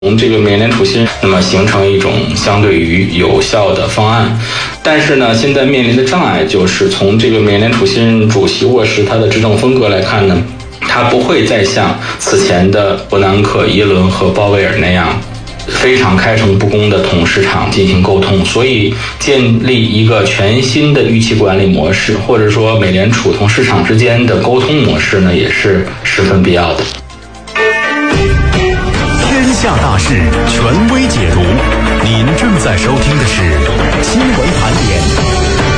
从这个美联储新那么形成一种相对于有效的方案。但是呢，现在面临的障碍就是从这个美联储新任主席沃什他的执政风格来看呢，他不会再像此前的伯南克、耶伦和鲍威尔那样非常开诚布公的同市场进行沟通，所以建立一个全新的预期管理模式，或者说美联储同市场之间的沟通模式呢，也是十分必要的。 天下大事，权威解读。您正在收听的是新闻盘点。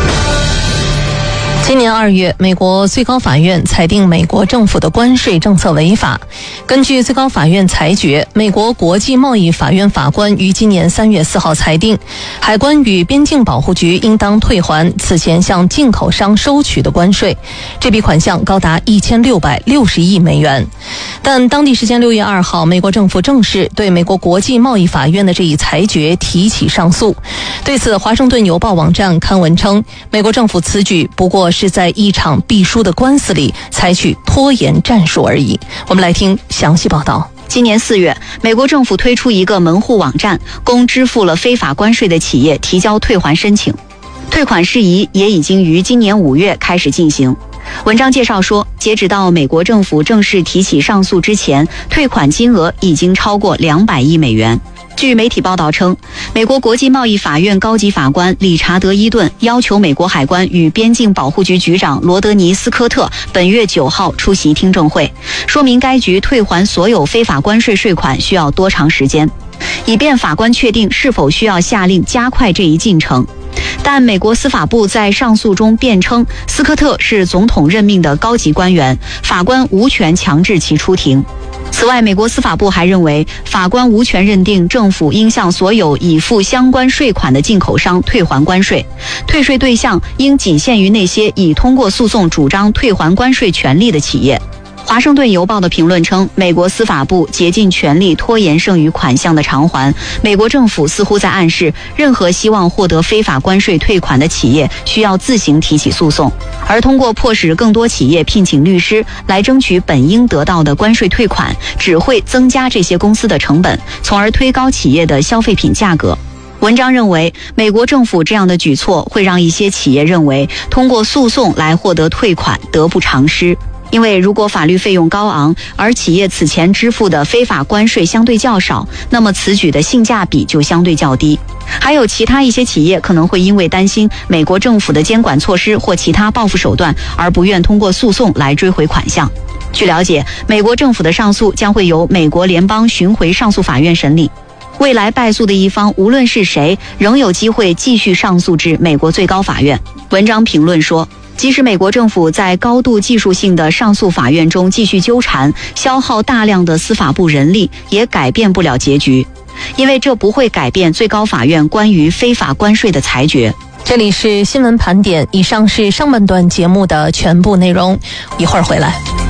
今年2月，美国最高法院裁定美国政府的关税政策违法。根据最高法院裁决，美国国际贸易法院法官于今年3月4号裁定，海关与边境保护局应当退还此前向进口商收取的关税，这笔款项高达1660亿美元。但当地时间6月2号，美国政府正式对美国国际贸易法院的这一裁决提起上诉。对此，华盛顿邮报网站刊文称，美国政府此举不过是在一场必输的官司里采取拖延战术而已。我们来听详细报道。 今年4月，美国政府推出一个门户网站，供支付了非法关税的企业提交退还申请。退款事宜也已经于今年5月开始进行。文章介绍说，截止到美国政府正式提起上诉之前，退款金额已经超过200亿美元。据媒体报道称，美国国际贸易法院高级法官理查德·伊顿要求美国海关与边境保护局局长罗德尼·斯科特本月9号出席听证会，说明该局退还所有非法关税税款需要多长时间，以便法官确定是否需要下令加快这一进程。但美国司法部在上诉中辩称，斯科特是总统任命的高级官员，法官无权强制其出庭。此外，美国司法部还认为，法官无权认定政府应向所有已付相关税款的进口商退还关税，退税对象应仅限于那些已通过诉讼主张退还关税权利的企业。华盛顿邮报的评论称，美国司法部竭尽全力拖延剩余款项的偿还，美国政府似乎在暗示，任何希望获得非法关税退款的企业需要自行提起诉讼，而通过迫使更多企业聘请律师来争取本应得到的关税退款，只会增加这些公司的成本，从而推高企业的消费品价格。文章认为，美国政府这样的举措会让一些企业认为，通过诉讼来获得退款得不偿失。因为如果法律费用高昂，而企业此前支付的非法关税相对较少，那么此举的性价比就相对较低。还有其他一些企业可能会因为担心美国政府的监管措施或其他报复手段，而不愿通过诉讼来追回款项。据了解，美国政府的上诉将会由美国联邦巡回上诉法院审理。未来败诉的一方无论是谁，仍有机会继续上诉至美国最高法院。文章评论说，即使美国政府在高度技术性的上诉法院中继续纠缠，消耗大量的司法部人力，也改变不了结局，因为这不会改变最高法院关于非法关税的裁决。 这里是新闻盘点，以上是上半段节目的全部内容，一会儿回来。